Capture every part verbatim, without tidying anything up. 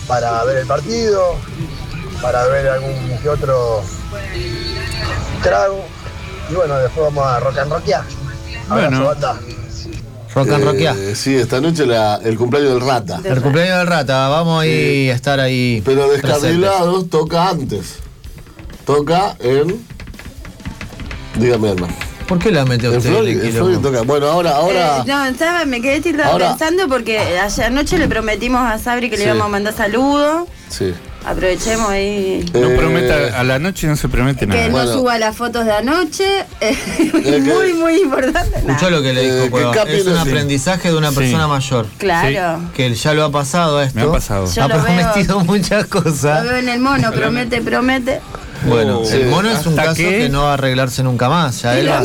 para ver el partido, para ver algún que otro trago. Y bueno, después vamos a rock and rockear. Bueno. Banda. Rock and rockear. Eh, sí, esta noche la, el cumpleaños del Rata. El cumpleaños del Rata, vamos a ir a estar ahí. Pero Descarrilados toca antes. Toca en. Dígame, Alma. ¿Por qué la mete usted? En Flori, en Flori toca. Bueno, ahora, ahora. Eh, no, estaba, me quedé tildada Ahora- pensando porque ayer anoche le prometimos a Sabri que le Sí. íbamos a mandar saludos. Sí. Aprovechemos ahí. No Eh, prometa, a la noche no se promete Que nada. no Bueno. suba las fotos de anoche. eh, que- muy, muy importante. Escuchó Nah, lo que le Eh, dijo que Cueva. Capi Es no un sé. aprendizaje de una Sí. persona mayor. Claro. Que ya lo ha pasado esto. Me ha pasado. Yo Ha lo prometido muchas Lo cosas. veo en el mono, promete, promete. Bueno, Oh, el mono es un ¿hasta caso qué? que no va a arreglarse nunca más. Ya él, va-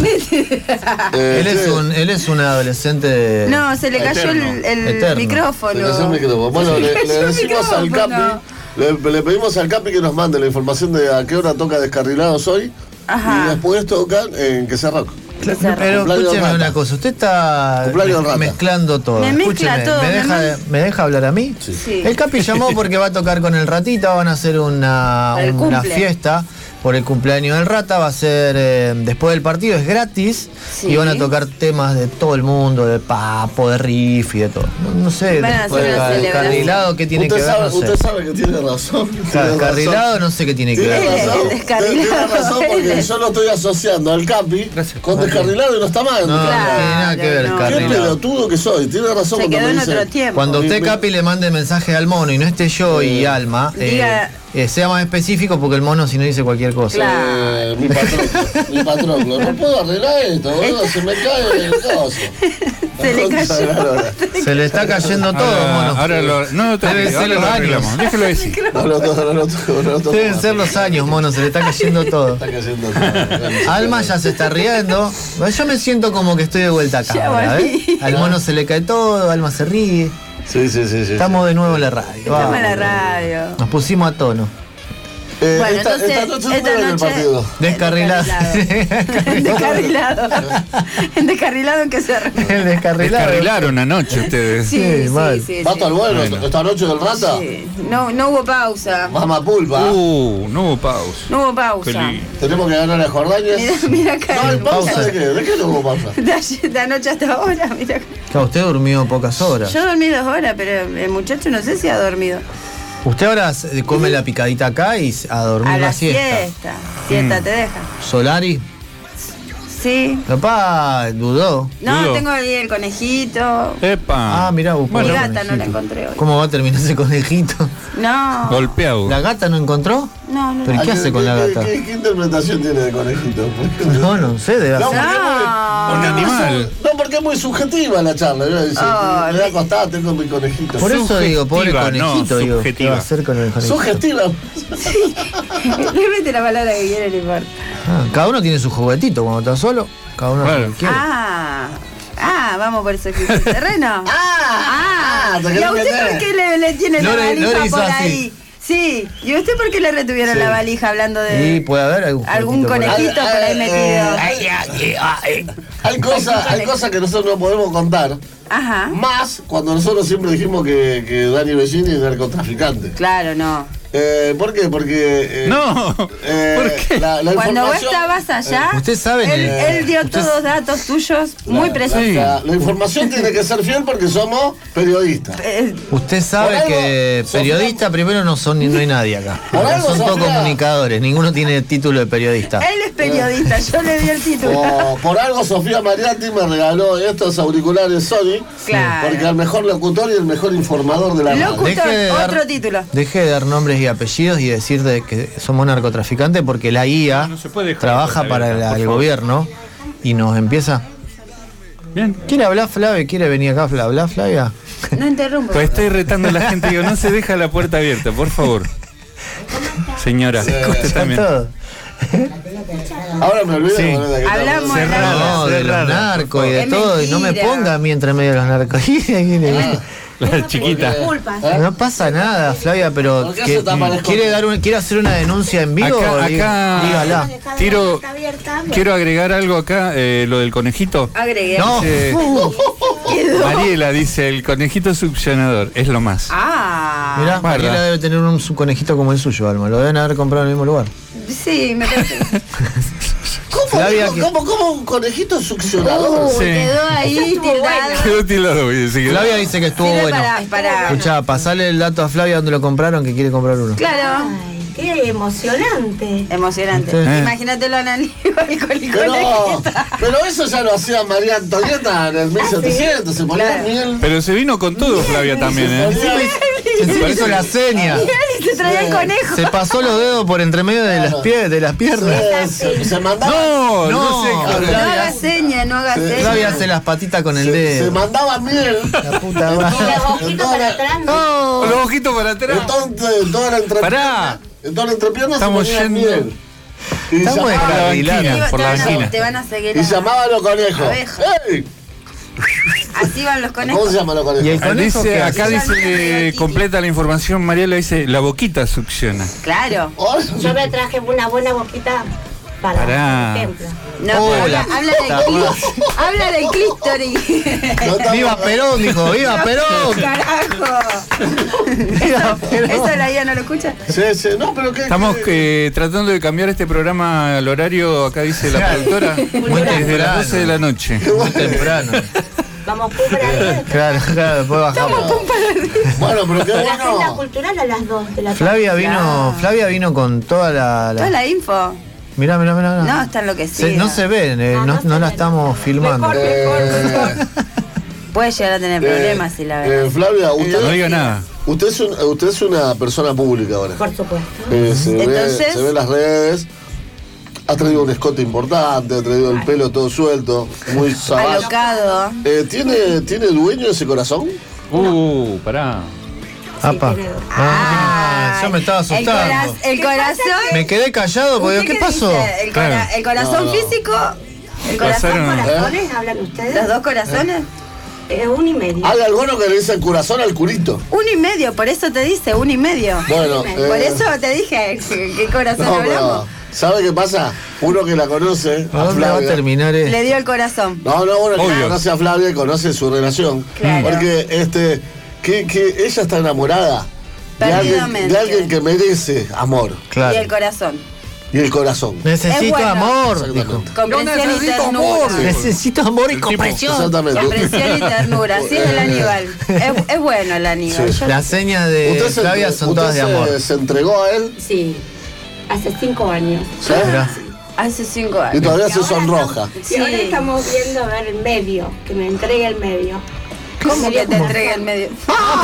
eh, él, es sí. un, él es un adolescente de- No, se le cayó el, el Eterno. micrófono. Se cayó el micrófono. Bueno, Se le, cayó le el decimos al Capi, micrófono. le, le pedimos al Capi que nos mande la información de a qué hora toca Descarrilados hoy. Ajá. Y después tocan en Que sea Rock. Pero Cumpleaños escúcheme Rata. una cosa, usted está Cumpleaños mez- Rata. mezclando todo. Me mezcla Escúcheme, todo, ¿me me deja, mez- ¿me deja hablar a mí? Sí. Sí. El Capi llamó porque va a tocar con el Ratita, van a hacer una, El una cumple. fiesta por el cumpleaños del Rata, va a ser eh, después del partido, es gratis, Sí. y van a tocar temas de todo el mundo, de papo, de riff y de todo. No, no sé, Van a hacer después, una el celebración. carrilado, ¿qué tiene usted que ver? sabe, No sé. usted sabe que tiene razón. Claro, Tiene el carrilado razón. no sé qué tiene que Tiene ver. El razón, descarrilado. tiene razón porque Él. yo lo estoy asociando al Capi Gracias. con Descarrilado y no está mal. No, no Claro, tiene nada que ver el no. Qué carrilado. pelotudo que soy, tiene razón Se cuando quedó me en dice. otro tiempo. Cuando usted, Mi- Capi, le mande mensaje al mono y no esté yo y Alma, eh, Diga- eh, sea más específico porque el mono si no dice cualquier cosa. Claro. Eh, mi patrón, mi patrón, no puedo arreglar esto, boludo, se me cae el coso. Se le Concha de la cayó. lora. Se le está cayendo todo, Ahora, mono. ahora lo, no, no, Deben ser ahora los lo años. arreglamos. Déjelo decir. No lo toco, no lo toco, no lo toco. Deben más. ser los años, mono, se le está cayendo todo. Está cayendo todo. Alma ya se está riendo. Yo me siento como que estoy de vuelta acá. Ya ahora, volví. ¿eh? Al mono se le cae todo, Alma se ríe. Sí, sí, sí, sí. Estamos de nuevo en la radio. Estamos en la Vamos. radio. Nos pusimos a tono. Eh, Bueno, esta, entonces, esta noche esta no ven el noche- partido. Descarrilado. Descarrilado. En descarrilado en que se arregla. El descarrilado. Descarrilaron anoche ustedes. Sí, Sí, sí, mal. sí, sí. ¿Va a estar bueno, Bueno. esta noche del Rata? Sí. No, no hubo pausa. Mama pulpa. Uh, no hubo pausa. No hubo Qué pausa. lindo. Tenemos que ganar a Jordañas. Mira, mira acá. No, ¿hay pausa Pausa. de qué? ¿De qué no hubo pausa? De, ayer- de anoche hasta ahora, mira. Claro, usted durmió pocas horas. Yo dormí dos horas, pero el muchacho no sé si ha dormido. Usted ahora se- come la picadita acá y a dormir A la, la siesta. siesta. Siesta te deja. Solari, Sí. papá dudó. No, Dudo. tengo ahí el conejito. Epa. Ah, mirá, buscó Mi el gata no conejito. la encontré hoy. ¿Cómo va a terminar ese conejito? No. Golpeado. ¿La gata no encontró? No, no. ¿Pero Ah, qué hace con la qué- gata? ¿Qué, qué interpretación tiene de conejito? No, no sé, debe No, hacer. porque es muy- No. porque es muy animal. su- No, porque es muy subjetiva la charla. Yo decía, Oh, me da sí. acostada, tengo mi conejito. Por eso digo, pobre Subjetiva, no, conejito, digo, ¿qué subjetiva. va a hacer con el conejito? Subjetiva. Le mete la palabra que quiere, no importa. Ah, cada uno tiene su juguetito cuando está solo, cada uno hace Claro. lo que quiere. Ah. Ah, vamos por ese terreno. Ah, Ah. te ¿Y querés a usted meter. por qué le, le tiene la Lore- valija Lore hizo por así. ahí? Sí. ¿Y usted por qué le retuvieron Sí. la valija hablando Y de puede haber algún, algún juguetito por ahí. conejito por ahí metido? Ay, ay, ay. Hay cosas hay cosas que nosotros no podemos contar. Ajá. Más cuando nosotros siempre dijimos que, que Dani Bellini es narcotraficante. Claro, no. Eh, ¿Por qué? Porque. eh, No. eh, ¿Por qué? La, la Cuando vos información- estabas allá, Usted sabe, él, eh, él dio usted- todos datos tuyos muy la- precisos. La, la información tiene que ser fiel porque somos periodistas. Eh, Usted sabe Por algo, que Sofía- periodistas primero no son ni no hay nadie acá. Por Acá algo, son todos Sofía- comunicadores, ninguno tiene título de periodista. él es periodista, yo le di el título. O, por algo Sofía Mariatti me regaló estos auriculares Sony. Claro. Porque el mejor locutor y el mejor informador de la radio. Locutor, Deje de dar- otro título. Deje de dar nombres y apellidos y decir de que somos narcotraficantes porque la I A No se puede dejar trabaja la para puerta la- abierta, el por favor. gobierno y nos empieza. Bien. ¿Quiere hablar Flavia? ¿Quiere venir acá Flavia? ¿Hablar Flavia? No interrumpo. Pues estoy retando a la gente. Digo, no se deja la puerta abierta, por favor. Señora, usted Escuchan también. todo. Ahora me olvidé. Sí. boludo, que estamos- Hablamos de Cerrado. nada. No, de los Cerrada, narcos y de Es todo. Y no me mentira. ponga a mí entre medio de los narcos. La chiquita. ¿Eh? No pasa nada, Flavia, pero ¿Por qué que- se tapa la quiere dar un- quiere hacer una denuncia en vivo. Acá, Diga- acá dígala. tiro, quiero agregar algo acá, eh, lo del conejito. Agregué. No. Eh, Uh, Quedó. Mariela dice, el conejito succionador, es lo más. Ah. Mirá, Guarda. Mariela debe tener un, su conejito como el suyo, Alma. Lo deben haber comprado en el mismo lugar. Sí, me parece. ¿Cómo, Flavia, dijo? que- ¿Cómo, cómo un conejito succionador? Uh, Sí. quedó ahí tildado. Quedó tildado, voy a decir. Flavia dice que estuvo Sirve bueno. para, para... Escuchá, pasale el dato a Flavia donde lo compraron, que quiere comprar uno. Claro. Ay, qué emocionante. Emocionante. Sí. Imagínatelo a Aníbal con el Pero, conejito. pero eso ya lo hacía María Antonieta en el mil setecientos, se ponía Claro. miel. Pero se vino con todo Flavia también, se ¿eh? ponía- Encima hizo la seña. Y se traía el conejo. Se pasó los dedos por entre medio de las, pie- de las piernas. se, se, se mandaba, No, no, No, sé. No Flavia, haga seña, no haga Sí. seña. Flavia hace las patitas con el se, se dedo. mandaba miel. La puta En madre. toda- La en boquita toda para la- atrás. Con los ojitos para atrás. en toda- en toda la entrepierna. Pará. En toda la entrepierna Estamos se ponía yendo- miel. Y Estamos llamaba, Por la descarrilados. banquina, por la te, van a, banquina. te van a seguir. y a- llamaba a los conejos. Abeja. ¡Ey! Así van los ¿Cómo conejos. se llaman los conejos? Y el Ah, conejo dice, que acá hace? dice, eh, completa la información, Mariela dice, la boquita succiona. Claro. Oh, Yo me traje una buena boquita para, Pará. por ejemplo. No, pero Hola, habla, habla del clí- habla del clítoris. no estamos- ¡Viva Perón! Dijo, ¡viva Perón! Carajo. ¡Viva Perón! ¿Eso la IA no lo escucha? Sí, sí, no, pero ¿qué? Estamos qué? eh, tratando de cambiar este programa al horario, acá dice la productora, Muy desde las temprano. doce de la noche. Muy temprano. Vamos pum para arriba. Claro, claro, después bajamos. Bueno, pero qué La agenda bueno. cultural a las dos de la tarde. Flavia vino, Flavia vino con toda la. Toda la... la info. Mirá, mirá, mirá. No, está enloquecida. Se- no se ven, eh, No, no, no se no la ven. estamos filmando. Eh, Puede llegar a tener problemas si la eh, ven. Flavia, usted, No diga nada. usted, es un- usted es una persona pública ahora. Por supuesto. Eh, se, ve, Entonces- se ve en las redes. Ha traído un escote importante, ha traído el pelo todo suelto, muy sabal. Alocado. Eh, ¿tiene, ¿Tiene dueño ese corazón? Uh, pará. Apa. tiene- Ah, Ay, yo me estaba El, asustando. coraz- el corazón. Me quedé callado porque ¿Usted ¿qué pasó? dice? El, cora- Claro. el corazón No, no. físico. El corazón. Pasaron- ¿Corazones hablan ustedes? Los dos corazones. Eh, uno y medio. Hay algunos que le dicen corazón al curito. Uno y medio, por eso te dice, uno y medio. Bueno, Por eh, eso te dije que- qué corazón no, hablamos. pero, ¿sabe qué pasa? Uno que la conoce, ¿A a dónde va a Flavia. terminar Le esto? dio el corazón. No, no, uno que Obvio. conoce a Flavia y conoce su relación. Claro. Porque este, que, que ella está enamorada de alguien, Perdidamente. de alguien que merece amor Y el Claro. corazón. y el corazón. Necesito Es bueno. amor, dijo. Exactamente. Comprensión y necesito ternura. amor. Necesito amor y El tipo- comprensión. Exactamente. Comprensión y ternura. Así es el Aníbal. Es, es bueno el Aníbal. Sí. Yo- Las señas de ¿Usted, se, Flavia son usted todas de se- amor. se entregó a él? Sí. Hace cinco años. ¿Sí? Mirá. Hace cinco Y años. todavía Y se ahora sonroja. estamos- Y ahora Sí. estamos viendo a ver el medio, que me entregue el medio. ¿Cómo Medio que te corazón. entrega el medio?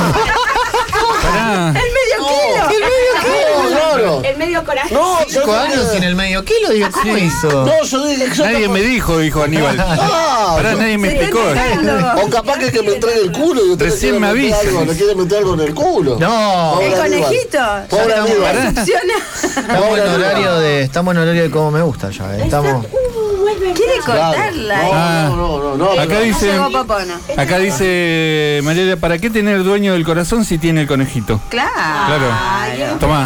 Pará. ¡El medio kilo! No, claro. El medio corazón. No, yo Cinco no años dije- sin el medio kilo, digo, ¿cómo hizo? No, yo dije yo Nadie capaz- me dijo, dijo Aníbal. Ah, Pará, yo- nadie me Se está explicó. enterando. O capaz que, que me entregue el culo y usted le Recién quiere me meter avisa. algo, le quiere meter algo en el culo. No, Pobre El Aníbal. conejito. Pobre Ya Aníbal. estamos- Succiona. estamos en horario de, estamos en horario de cómo me gusta ya, eh. Estamos. Uh, es verdad. Quiere Claro. cortarla. Ah. No, no, no, no. Acá pero- dice, Llegó Popono. acá dice Mariela, ¿para qué tener dueño del corazón si tiene el conejito? Claro. Claro. Tomá.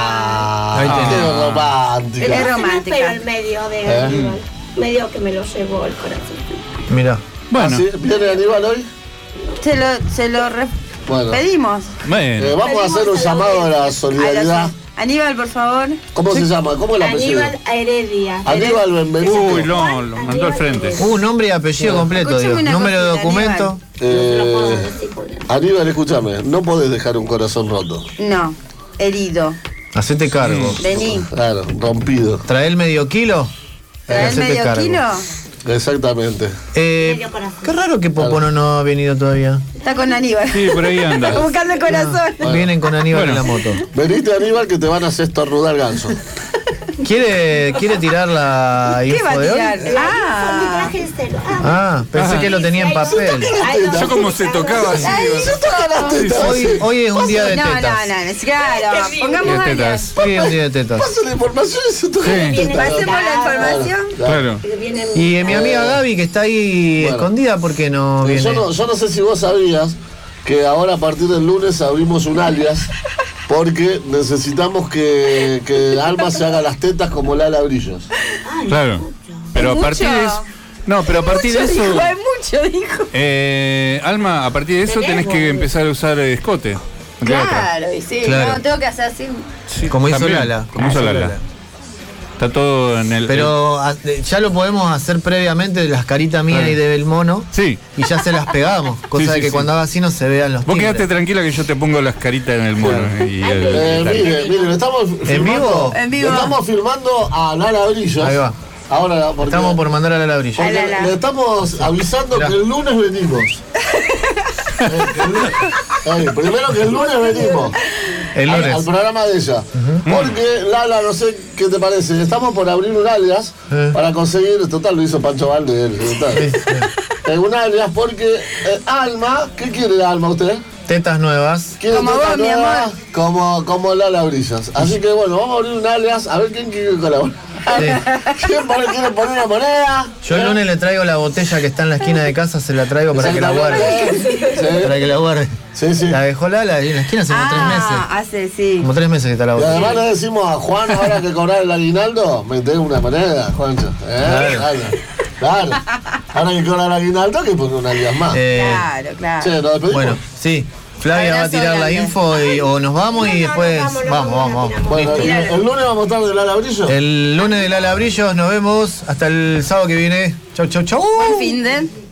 Ah, Ahí qué tenés. romántica. Es romántica. Pero el medio de ¿Eh? Aníbal. Medio que me lo llevó el corazón. Mirá. Bueno, ¿Ah, sí? ¿Viene Aníbal hoy? Se lo, se lo re- Bueno. pedimos. bueno. Eh, vamos a hacer un llamado a la solidaridad. Aníbal, por favor. ¿Cómo se llama? ¿Cómo es el apellido? Aníbal Heredia. Aníbal Benvenuto. Uy, no, lo mandó al frente. Uh, nombre y apellido completo, Escúchame digo. una Número de cosita, documento. No se lo puedo Eh, decir porque- Aníbal, escúchame, no podés dejar un corazón roto. No, herido. Hacete cargo. Vení. Claro, rompido. ¿Trae el medio kilo? ¿Traes Hacete medio cargo. kilo? Exactamente. Eh, Medio corazón. qué raro que Popono no ha venido todavía. Está con Aníbal. Sí, por ahí anda. Buscando el corazón. Vienen con Aníbal Bueno. en la moto. Venite, Aníbal, que te van a hacer estornudar ganso. ¿Quiere, ¿Quiere tirar la ¿Qué va info a de hoy? tirar? Mi Ah. traje es cero. Ah, Ah, pensé Ah. que lo tenía en papel. ay, no. Yo como se tocaba así. digo, Hoy, hoy es un día de No, tetas. no, no, es claro. Pongamos de años. tetas. Hoy es un día de tetas. Pasa la información y se toca. Sí. Viene Pasemos la información. Claro. que viene- Y eh, mi amiga Gaby, que está ahí Bueno. escondida, ¿por qué no Eh, viene? Yo no, yo no sé si vos sabías que ahora a partir del lunes abrimos un alias porque necesitamos que, que Alma se haga las tetas como Lala Brillos. Claro. Pero a ¿Es partir de mucho? eso. No, pero a partir de Mucho eso. dijo, es mucho, dijo. Eh, Alma, a partir de eso tenés que empezar a usar eh, escote. No queda otra. Claro, y sí, Claro. no, tengo que hacer así. Sí, Como hizo también, Lala. Como hizo Lala. Está todo en el. Pero a- de- ya lo podemos hacer previamente, las caritas mías Claro. y de Belmono. Sí. Y ya se las pegamos. Cosa Sí, de sí, que sí. cuando haga así no se vean los Vos timbres. quedate tranquila que yo te pongo las caritas en el mono. Y el- Eh, tal. mire, mire, estamos ¿En vivo? En vivo. Estamos filmando a Lala Brillos. Ahí va. Ahora, porque, Estamos por mandar a la labrilla. porque Ay, Lala. le estamos avisando Mirá. que el lunes venimos. Eh, que el lunes- eh, primero que el lunes venimos. El Al, lunes. al programa de ella. Porque, Lala, no sé qué te parece. Estamos por abrir un alias Eh. para conseguir. Total, lo hizo Pancho Valde. él, total. Sí, sí. Eh, un alias porque eh, Alma, ¿qué quiere Alma usted? Tetas nuevas. Quiere Como tetas vos, mi nuevas, amor. Como, como Lala Brillas. Así que bueno, vamos a abrir un alias. A ver quién quiere colaborar. ¿Quién pone- quiere poner una moneda? Yo el lunes le traigo la botella que está en la esquina de casa, se la traigo para que la guarde. Exactamente. Para que la guarde. Sí, sí. La dejó Lala ahí en la esquina hace como tres meses. Ah, hace, sí. Como tres meses que está la Y botella. además le decimos a Juan, ahora que cobrar el aguinaldo, meter una moneda, Juancho. ¿Eh? Claro. Claro. Ahora que cobrar el aguinaldo, que poner un alias más. Eh, Claro, claro. Che, nos despedimos. bueno, sí. Flavia va a Abrazo tirar la grande. info y, o nos vamos y después. Vamos, vamos, vamos. Bueno, el, el lunes vamos a estar de Lala Brillo. El lunes de Lala Brillos, nos vemos hasta el sábado que viene. Chau, chau, chau. Buen fin de.